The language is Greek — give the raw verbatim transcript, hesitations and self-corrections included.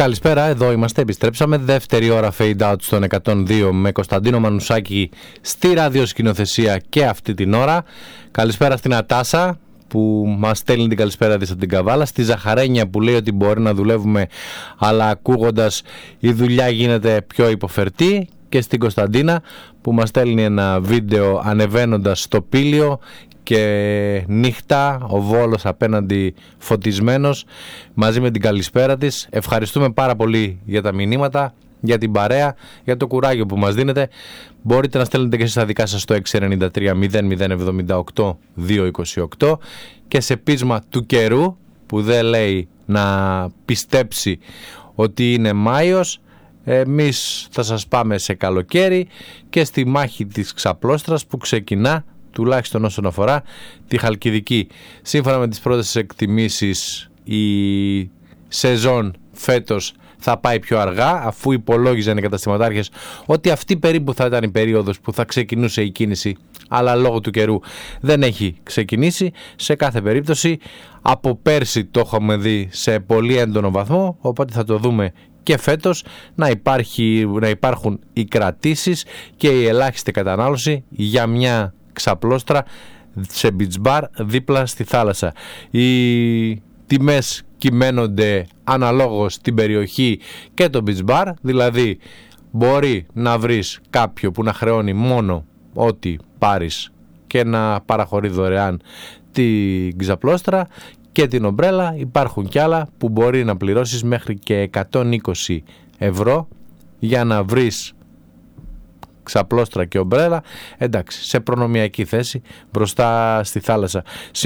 Καλησπέρα, εδώ είμαστε, επιστρέψαμε. Δεύτερη ώρα fade out στον εκατόν δύο με Κωνσταντίνο Μανουσάκη στη ραδιοσκηνοθεσία και αυτή την ώρα. Καλησπέρα στην Ατάσα που μας στέλνει την καλησπέρα της από την Καβάλα, στη Ζαχαρένια που λέει ότι μπορεί να δουλεύουμε αλλά ακούγοντας η δουλειά γίνεται πιο υποφερτή, και στην Κωνσταντίνα που μας στέλνει ένα βίντεο ανεβαίνοντας στο Πήλιο και νύχτα, ο Βόλος απέναντι φωτισμένος, μαζί με την καλησπέρα της. Ευχαριστούμε πάρα πολύ για τα μηνύματα, για την παρέα, για το κουράγιο που μας δίνετε. Μπορείτε να στέλνετε και εσείς τα δικά σας στο έξι εννιά τρία μηδέν μηδέν εβδομήντα οκτώ διακόσια είκοσι οκτώ και σε πείσμα του καιρού που δεν λέει να πιστέψει ότι είναι Μάιος, εμείς θα σας πάμε σε καλοκαίρι και στη μάχη της Ξαπλώστρας που ξεκινά, τουλάχιστον όσον αφορά τη Χαλκιδική. Σύμφωνα με τις πρώτες εκτιμήσεις, η σεζόν φέτος θα πάει πιο αργά, αφού υπολόγιζαν οι καταστηματάρχες ότι αυτή περίπου θα ήταν η περίοδος που θα ξεκινούσε η κίνηση, αλλά λόγω του καιρού δεν έχει ξεκινήσει. Σε κάθε περίπτωση από πέρσι το έχουμε δει σε πολύ έντονο βαθμό, οπότε θα το δούμε και φέτος να, υπάρχει, να υπάρχουν οι κρατήσεις και η ελάχιστη κατανάλωση για μια ξαπλώστρα σε beach bar δίπλα στη θάλασσα. Οι τιμές κυμαίνονται αναλόγως την περιοχή και το beach bar, δηλαδή μπορεί να βρεις κάποιο που να χρεώνει μόνο ό,τι πάρεις και να παραχωρεί δωρεάν την ξαπλώστρα και την ομπρέλα. Υπάρχουν κι άλλα που μπορεί να πληρώσεις μέχρι και εκατόν είκοσι ευρώ για να βρεις ξαπλώστρα και ομπρέλα, εντάξει, σε προνομιακή θέση μπροστά στη θάλασσα.